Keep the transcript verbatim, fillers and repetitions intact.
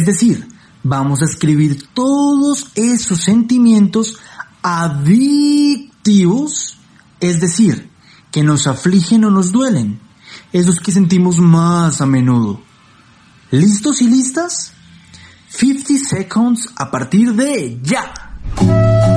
Es decir, vamos a escribir todos esos sentimientos adictivos, es decir, que nos afligen o nos duelen, esos que sentimos más a menudo. ¿Listos y listas? cincuenta seconds a partir de ya.